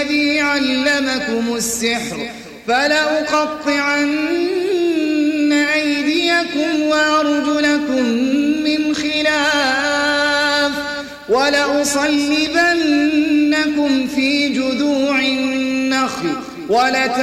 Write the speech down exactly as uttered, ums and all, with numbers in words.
الذي علمكم السحر فلأقطعن أيديكم وأرجلكم من خلاف ولأصلبنكم في جذوع النخل ولتعلمن